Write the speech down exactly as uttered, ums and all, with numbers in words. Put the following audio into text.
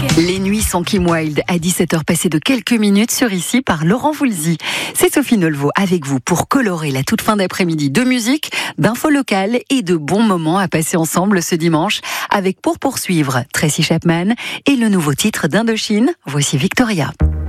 Les nuits sont Kim Wilde à dix-sept heures passées de quelques minutes sur Ici par Laurent Voulzy. C'est Sophie Nolvo avec vous pour colorer la toute fin d'après-midi de musique, d'infos locales et de bons moments à passer ensemble ce dimanche avec pour poursuivre Tracy Chapman et le nouveau titre d'Indochine. Voici Victoria.